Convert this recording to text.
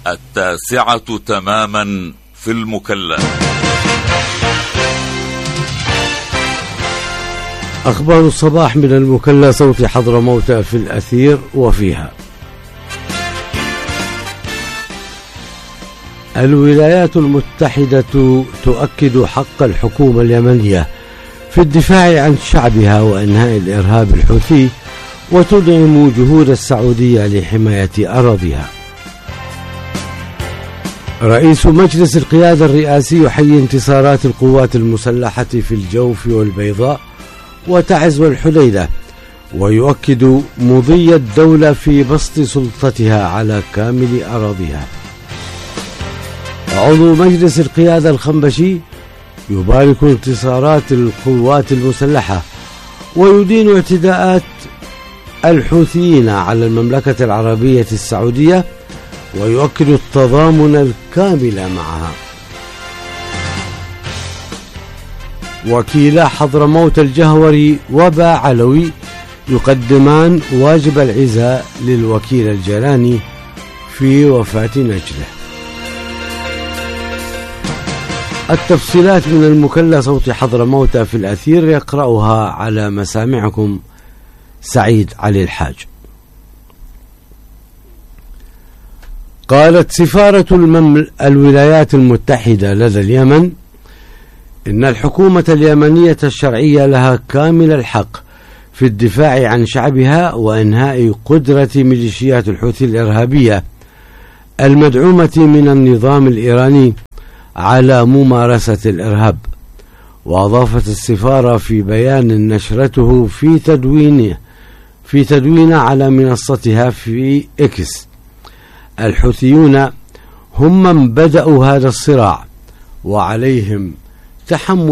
9 تماما في المكلا. أخبار الصباح من المكلا، صوت حضرموت في الأثير، وفيها: الولايات المتحدة تؤكد حق الحكومة اليمنية في الدفاع عن شعبها وإنهاء الإرهاب الحوثي، وتدعم جهود السعودية لحماية أراضيها. رئيس مجلس القيادة الرئاسي يحيي انتصارات القوات المسلحة في الجوف والبيضاء وتعز والحديدة، ويؤكد مضي الدولة في بسط سلطتها على كامل أراضيها. عضو مجلس القيادة الخنبشي يبارك انتصارات القوات المسلحة ويدين اعتداءات الحوثيين على المملكة العربية السعودية، ويؤكد التضامن الكامل معها. وكيلا حضرموت الجهوري وبا علوي يقدمان واجب العزاء للوكيل الجيلاني في وفاة نجله. التفصيلات من المكلا، صوت حضرموت في الأثير، يقرأها على مسامعكم سعيد علي الحاج. قالت سفارة الولايات المتحدة لدى اليمن إن الحكومة اليمنية الشرعية لها كامل الحق في الدفاع عن شعبها وإنهاء قدرة ميليشيات الحوثي الإرهابية المدعومة من النظام الإيراني على ممارسة الإرهاب. وأضافت السفارة في بيان نشرته في تدوين على منصتها في إكس: الحوثيون هم من بدأوا هذا الصراع، وعليهم تحمل